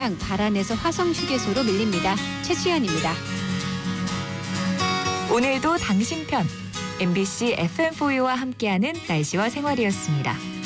발 안에서 화성 휴게소로 밀립니다. 최지연입니다. 오늘도 당신 편 MBC FM4U와 함께하는 날씨와 생활이었습니다.